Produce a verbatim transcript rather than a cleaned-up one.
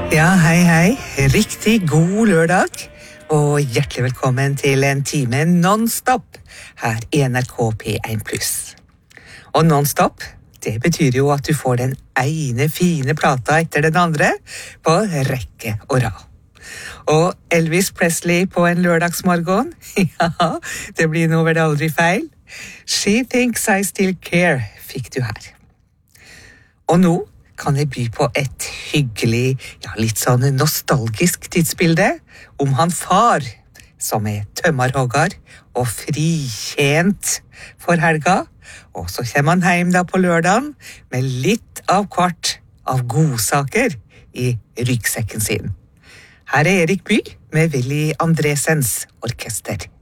Ja, hei, hei. Riktig god lørdag, og hjertelig velkommen til en time non-stop her i N R K P en pluss. Og non-stop, det betyr jo at du får den ene fine plata etter den andre på rekke og rad. Og Elvis Presley på en lørdagsmorgen, ja, det blir nå vel aldri feil. She Thinks I Still Care fikk du her. Og nå kan jeg by på et hyggelig, ja, litt sånn nostalgisk tidsbilde om han far, som er tømmerhogger og frikjent for helga, og så kommer han hjem da på lørdagen med litt av kvart av godsaker i ryggsekken sin. Her er Erik Bye med Willy Andresens orkester.